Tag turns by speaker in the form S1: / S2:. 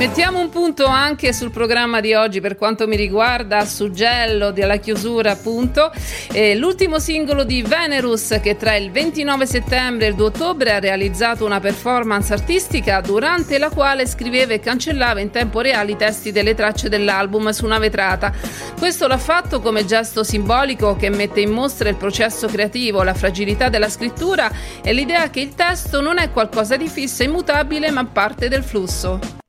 S1: Mettiamo un punto anche sul programma di oggi per quanto mi riguarda, suggello della chiusura appunto, l'ultimo singolo di Venerus, che tra il 29 settembre e il 2 ottobre ha realizzato una performance artistica durante la quale scriveva e cancellava in tempo reale i testi delle tracce dell'album su una vetrata. Questo l'ha fatto come gesto simbolico che mette in mostra il processo creativo, la fragilità della scrittura e l'idea che il testo non è qualcosa di fisso e immutabile ma parte del flusso.